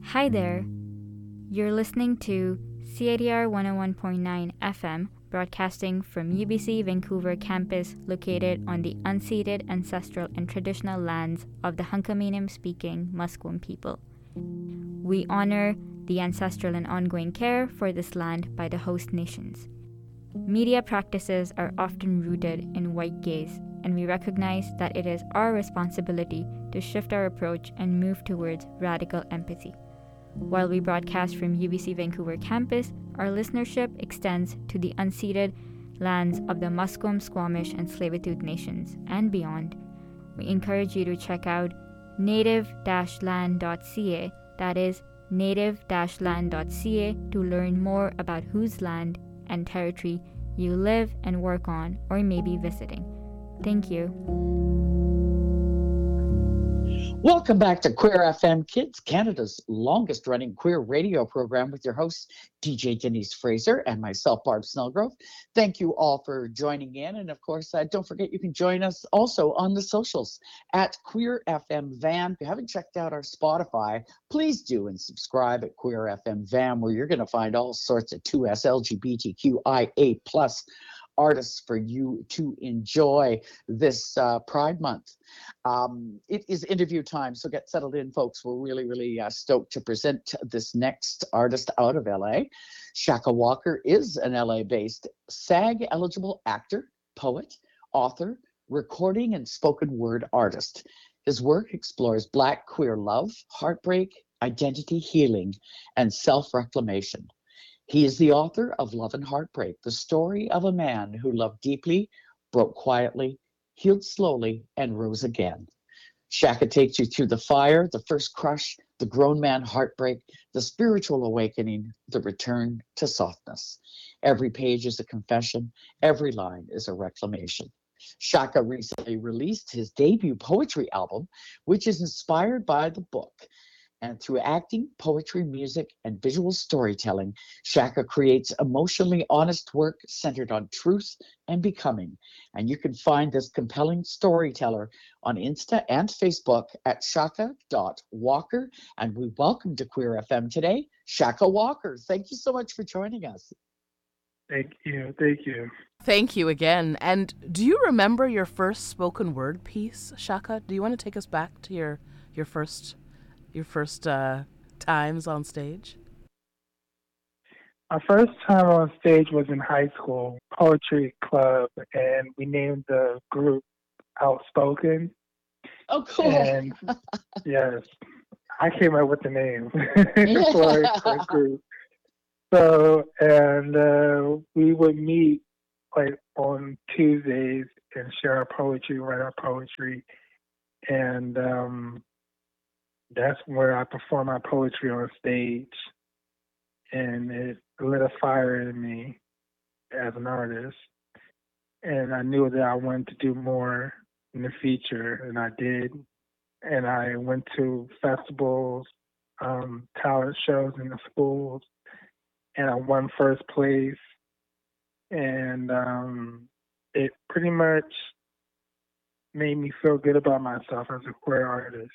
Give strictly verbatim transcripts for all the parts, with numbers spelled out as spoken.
Hi there. You're listening to C I T R one oh one point nine F M, broadcasting from U B C Vancouver campus located on the unceded ancestral and traditional lands of the Hunkaminam-speaking Musqueam people. We honor the ancestral and ongoing care for this land by the host nations. Media practices are often rooted in white gaze, and we recognize that it is our responsibility to shift our approach and move towards radical empathy. While we broadcast from U B C Vancouver campus, our listenership extends to the unceded lands of the Musqueam, Squamish, and Tsleil-Waututh nations and beyond. We encourage you to check out native dash land dot c a, that is native dash land dot c a, to learn more about whose land and territory you live and work on or may be visiting. Thank you. Welcome back to Queer F M Kids, Canada's longest running queer radio program with your hosts, D J Denise Fraser and myself, Barb Snellgrove. Thank you all for joining in. And of course, uh, don't forget you can join us also on the socials at Queer F M Van. If you haven't checked out our Spotify, please do and subscribe at Queer F M Van, where you're going to find all sorts of two S L G B T Q I A plus artists for you to enjoy this uh, Pride Month. Um, it is interview time, so get settled in, folks. We're really, really uh, stoked to present this next artist out of L A. Shaka Walker is an L A-based SAG-eligible actor, poet, author, recording, and spoken word artist. His work explores Black queer love, heartbreak, identity healing, and self-reclamation. He is the author of Love and Heartbreak, the story of a man who loved deeply, broke quietly, healed slowly, and rose again. Shaka takes you through the fire, the first crush, the grown man heartbreak, the spiritual awakening, the return to softness. Every page is a confession. Every line is a reclamation. Shaka recently released his debut poetry album, which is inspired by the book. And through acting, poetry, music, and visual storytelling, Shaka creates emotionally honest work centered on truth and becoming. And you can find this compelling storyteller on Insta and Facebook at shaka dot walker. And we welcome to Queer F M today, Shaka Walker. Thank you so much for joining us. Thank you. Thank you. Thank you again. And do you remember your first spoken word piece, Shaka? Do you want to take us back to your, your first... Your first uh, times on stage? My first time on stage was in high school, poetry club, and we named the group Outspoken. Oh, cool. And yes, I came up with the name for, for the group. So, and uh, we would meet like on Tuesdays and share our poetry, write our poetry, and um, that's where I perform my poetry on stage, and it lit a fire in me as an artist. And I knew that I wanted to do more in the future, and I did. And I went to festivals, um, talent shows in the schools, and I won first place. And um, it pretty much made me feel good about myself as a queer artist.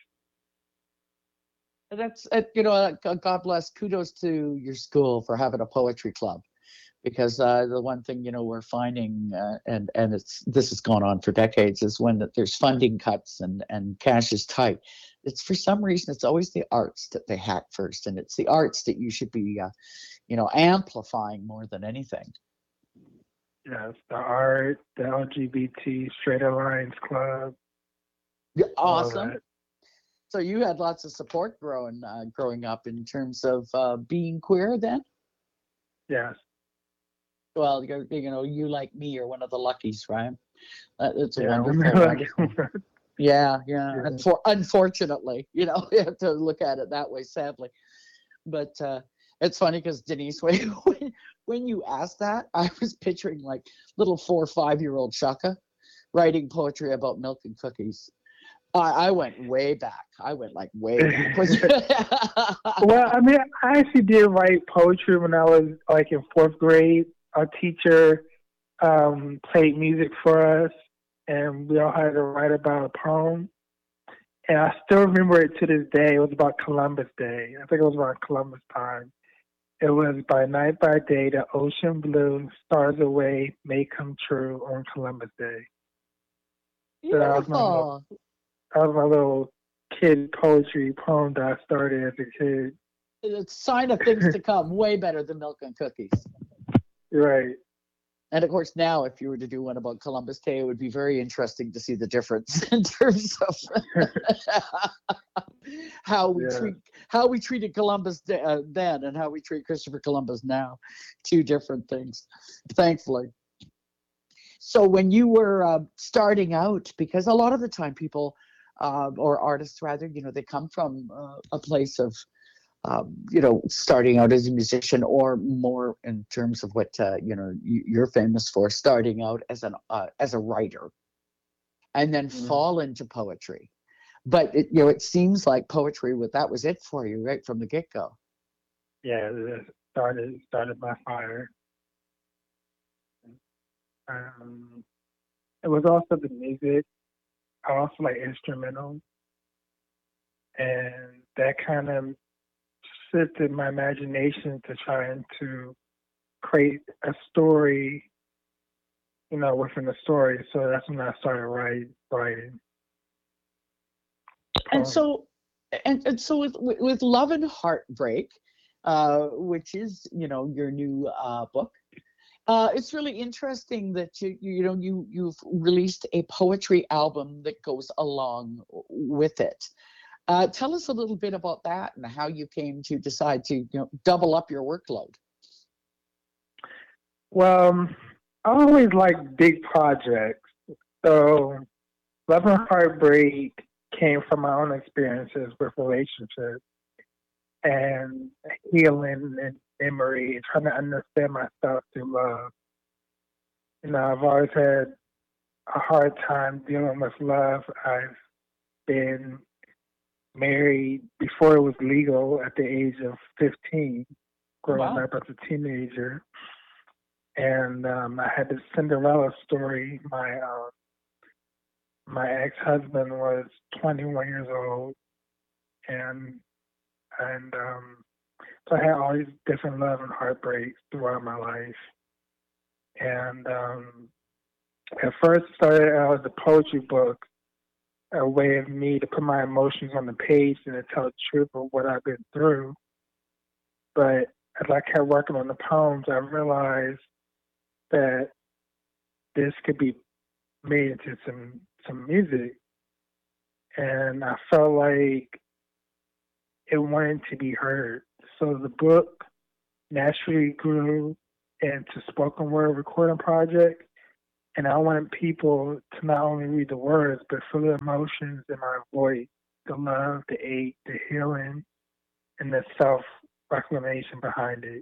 That's, uh, you know, uh, God bless, kudos to your school for having a poetry club, because uh, the one thing, you know, we're finding, uh, and, and it's this has gone on for decades, is when there's funding cuts and, and cash is tight, it's for some reason, it's always the arts that they hack first. And it's the arts that you should be, uh, you know, amplifying more than anything. Yes, the art, the L G B T Straight Alliance Club. Yeah, awesome. So you had lots of support growing uh, growing up in terms of uh, being queer then? Yes. Well, you're, you know, you like me are one of the luckies, right? Uh, it's a yeah, wonderful, wonderful. Yeah, yeah. yeah. Unfor- unfortunately, you know, you have to look at it that way, sadly. But uh, it's funny because Denise, when, when when you asked that, I was picturing like little four or five year old Shaka writing poetry about milk and cookies. I, I went way back. I went like way back. Well, I mean, I actually did write poetry when I was like in fourth grade. Our teacher um, played music for us, and we all had to write about a poem. And I still remember it to this day. It was about Columbus Day. I think it was around Columbus time. It was by night, by day, the ocean blue, stars away, may come true on Columbus Day. So that was my little, Beautiful. that was my little kid poetry poem that I started as a kid. It's a sign of things to come, way better than milk and cookies. Right. And of course, now if you were to do one about Columbus Day, it would be very interesting to see the difference in terms of how we Yeah. treat how we treated Columbus Day, uh, then and how we treat Christopher Columbus now. Two different things, thankfully. So when you were uh, starting out, because a lot of the time people uh, or artists rather, you know, they come from uh, a place of um, you know, starting out as a musician, or more in terms of what uh, you know y- you're famous for, starting out as an uh, as a writer, and then Mhm. fall into poetry. But it, you know, it seems like poetry, what that was it for you right from the get go. Yeah, it started started by fire. Um, it was also the music. I also like instrumental, and that kind of shifted my imagination to trying to create a story, you know, within the story. So that's when I started write, writing. And poems. so, and, and so with with with Love and Heartbreak, uh, which is you know your new uh, book. Uh, it's really interesting that you you know you you've released a poetry album that goes along with it. Uh, tell us a little bit about that and how you came to decide to you know double up your workload. Well, um, I always like big projects. So Love and Heartbreak came from my own experiences with relationships and healing and memory, trying to understand myself through love. You know, I've always had a hard time dealing with love. I've been married before it was legal at the age of fifteen, growing Wow. up as a teenager. And um, I had this Cinderella story. My uh, my ex-husband was twenty-one years old, and and um, so I had all these different love and heartbreaks throughout my life. And um, at first, it started out as a poetry book, a way of me to put my emotions on the page and to tell the truth of what I've been through. But as I kept working on the poems, I realized that this could be made into some some music, and I felt like it wanted to be heard. So the book naturally grew into spoken word recording project, and I wanted people to not only read the words but feel the emotions in my voice, the love, the ache, the healing, and the self reclamation behind it.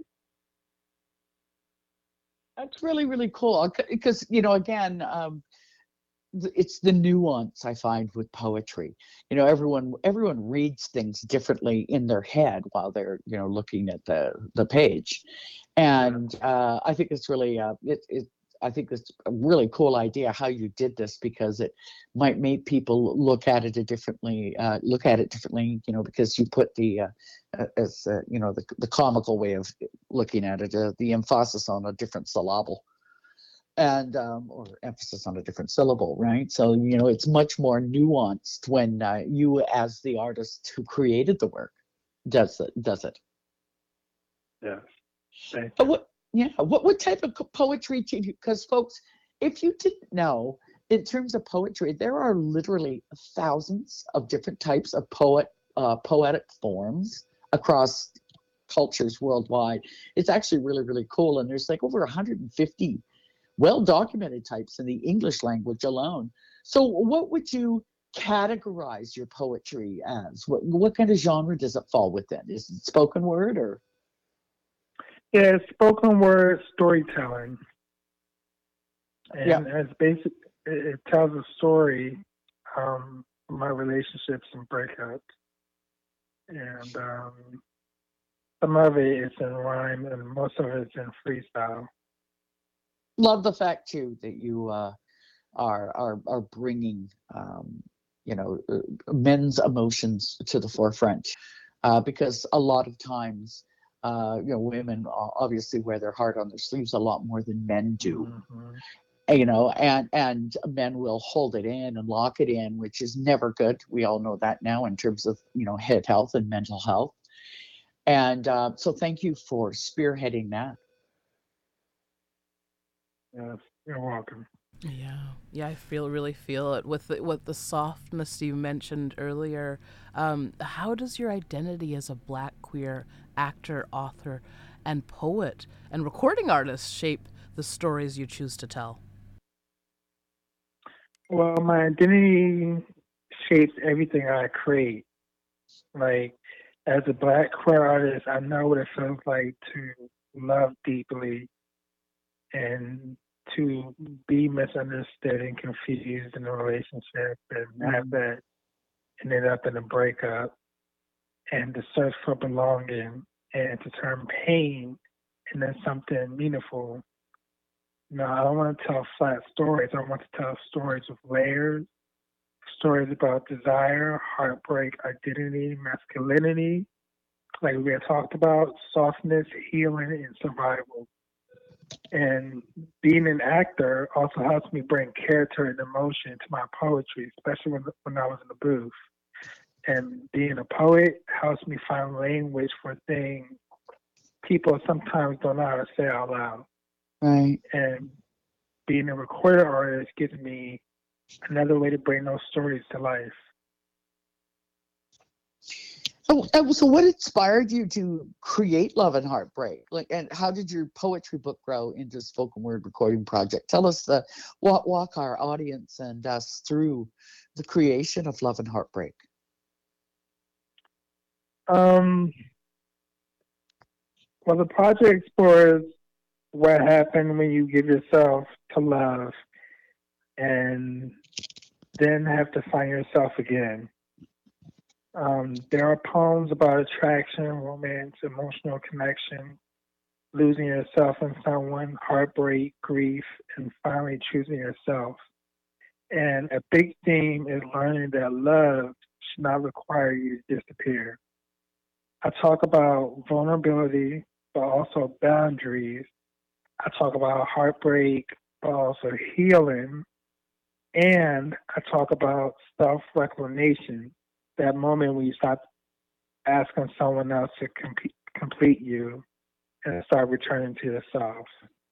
That's really really cool because you know again um, th- it's the nuance I find with poetry. You know, everyone everyone reads things differently in their head while they're you know looking at the the page, and uh, I think it's really uh, it, it I think it's a really cool idea how you did this because it might make people look at it a differently uh, look at it differently. You know, because you put the uh, uh, as uh, you know the the comical way of looking at it, uh, the emphasis on a different syllable and um, or emphasis on a different syllable, right? So you know it's much more nuanced when uh, you, as the artist who created the work, does it. Does it? Yes. Thank Uh, you. What? Yeah. What? What type of co- poetry? do you? Because folks, if you didn't know, in terms of poetry, there are literally thousands of different types of poet uh, poetic forms across cultures worldwide. It's actually really really cool, and there's like over one hundred fifty well documented types in the English language alone. So, what would you categorize your poetry as? What what kind of genre does it fall within? Is it spoken word or? Yeah, it's spoken word storytelling, Yeah, and it's basic. It, it tells a story, um, of my relationships and breakups, and um, some of it is in rhyme, and most of it's in freestyle. love the fact too that you uh, are are are bringing um, you know, uh, men's emotions to the forefront, uh, because a lot of times, uh, you know, women obviously wear their heart on their sleeves a lot more than men do. Mm-hmm. You know, and and men will hold it in and lock it in, which is never good. We all know that now in terms of, you know, head health and mental health. And uh, so, thank you for spearheading that. Yes, you're welcome. Yeah, yeah, I feel really feel it with the, with the softness you mentioned earlier. Um, how does your identity as a Black queer actor, author, and poet and recording artist shape the stories you choose to tell? Well, my identity shapes everything I create. Like, as a Black queer artist, I know what it feels like to love deeply and to be misunderstood and confused in a relationship and have that ended up in a breakup, and to search for belonging and to turn pain into something meaningful. No, I don't want to tell flat stories. I want to tell stories with layers, stories about desire, heartbreak, identity, masculinity, like we had talked about, softness, healing, and survival. And being an actor also helps me bring character and emotion to my poetry, especially when, when I was in the booth. And being a poet helps me find language for things people sometimes don't know how to say out loud. Right. And being a recorded artist gives me another way to bring those stories to life. So, uh, so what inspired you to create Love and Heartbreak? Like, and how did your poetry book grow into spoken word recording project? Tell us the walk, walk our audience and us through the creation of Love and Heartbreak. Um, well, the project explores what happened when you give yourself to love and then have to find yourself again. Um, there are poems about attraction, romance, emotional connection, losing yourself in someone, heartbreak, grief, and finally choosing yourself. And a big theme is learning that love should not require you to disappear. I talk about vulnerability, but also boundaries. I talk about heartbreak, but also healing. And I talk about self reclamation, that moment when you stop asking someone else to com- complete you and start returning to yourself.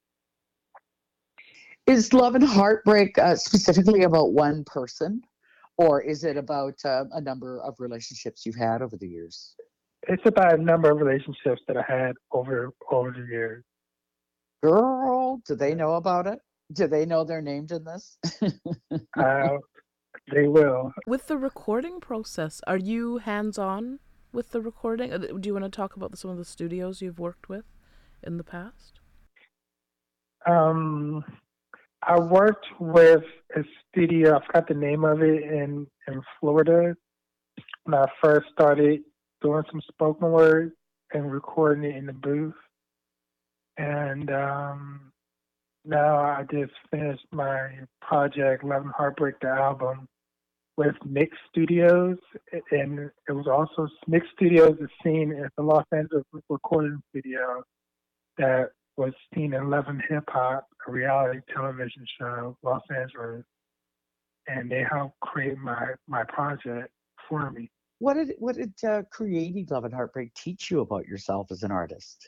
Is Love and Heartbreak uh, specifically about one person, or is it about uh, a number of relationships you've had over the years? It's about a number of relationships that I had over over the years. Girl, do they know about it? Do they know they're named in this? Uh, they will. With the recording process, are you hands-on with the recording? Uh, Do you want to talk about some of the studios you've worked with in the past? Um, I worked with a studio. I forgot the name of it in in Florida when I first started doing some spoken word and recording it in the booth. And um, now I just finished my project, Love and Heartbreak, the album, with Mix Studios. And it was also Mix Studios is seen as the Los Angeles recording studio that was seen in Love and Hip Hop, a reality television show, Los Angeles. And they helped create my, my project for me. What did what did uh, creating Love and Heartbreak teach you about yourself as an artist?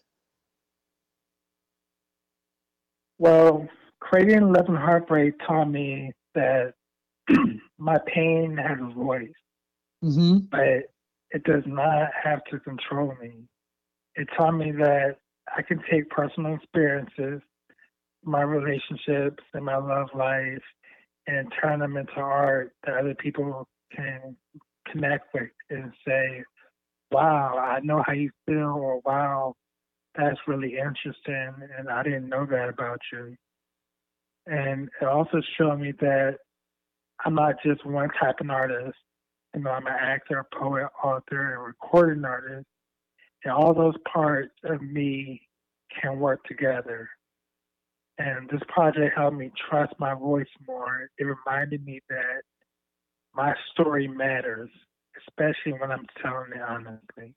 Well, creating Love and Heartbreak taught me that my pain has a voice, Mm-hmm. but it does not have to control me. It taught me that I can take personal experiences, my relationships, and my love life, and turn them into art that other people can connect with and say, wow, I know how you feel, or wow, that's really interesting, and I didn't know that about you. And it also showed me that I'm not just one type of artist. You know, I'm an actor, poet, author, and recording artist. And all those parts of me can work together. And this project helped me trust my voice more. It reminded me that my story matters, especially when I'm telling it honestly.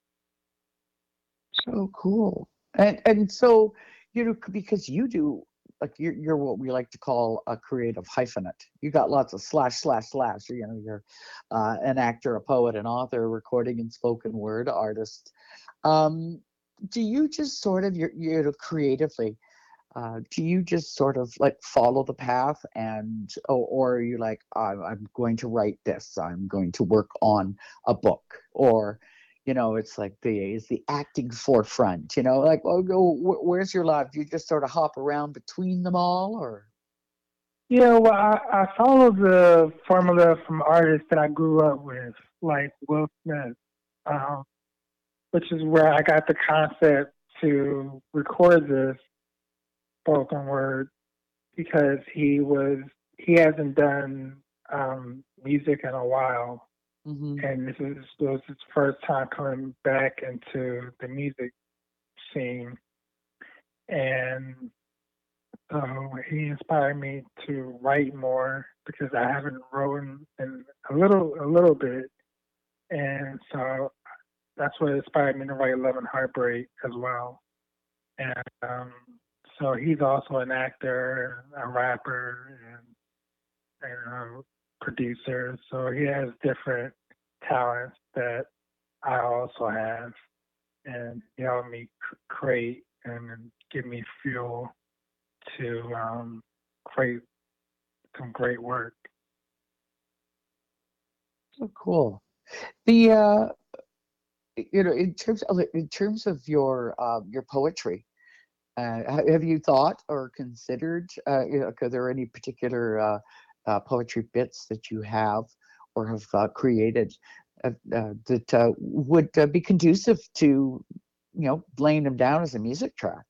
So cool. And and so, you know, c- because you do like you're you're what we like to call a creative hyphenate. You got lots of slash slash slash. You know, you're uh, an actor, a poet, an author, recording and spoken word artist. Um, do you just sort of you're you know creatively? Uh, do you just sort of like follow the path and or, or are you like I'm, I'm going to write this, I'm going to work on a book, or you know it's like the is the acting forefront, you know like oh go wh- where's your love, do you just sort of hop around between them all or Yeah, well, I, I follow the formula from artists that I grew up with, like Will Smith, um, which is where I got the concept to record this spoken word because he was he hasn't done um, music in a while, hmm and this is this was his first time coming back into the music scene, and so he inspired me to write more because I haven't written in a little a little bit, and so that's what inspired me to write Love and Heartbreak as well. And um, so he's also an actor, a rapper, and, and a producer. So he has different talents that I also have, and he helped me c- create and give me fuel to um, create some great work. so cool. The uh you know in terms of in terms of your uh, your poetry, uh, ha- have you thought or considered, uh, you know, are there any particular uh, uh, poetry bits that you have or have uh, created uh, uh, that uh, would uh, be conducive to, you know, laying them down as a music track?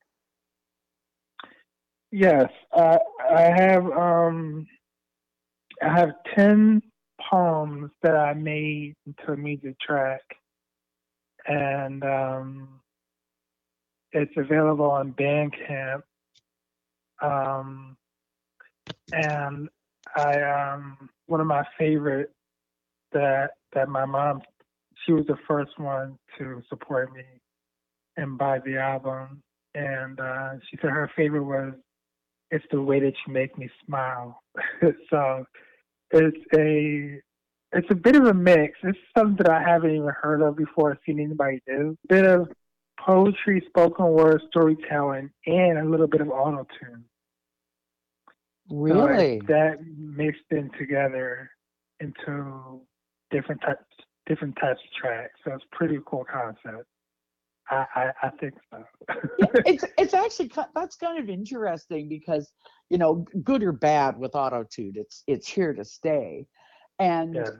Yes, I, I have um, I have ten poems that I made into a music track, and um, it's available on Bandcamp. Um, and I um, one of my favorite that that my mom, she was the first one to support me and buy the album, and uh, she said her favorite was "It's the Way That You Make Me Smile." So it's a it's a bit of a mix. It's something that I haven't even heard of before or seen anybody do. Bit of poetry, spoken word, storytelling, and a little bit of auto tune. So it's Really? that mixed in together into different types different types of tracks. So it's pretty cool concept. I I, I think so. Yeah, it's it's actually ki- that's kind of interesting because, you know, good or bad with auto tune, it's it's here to stay. And Yeah.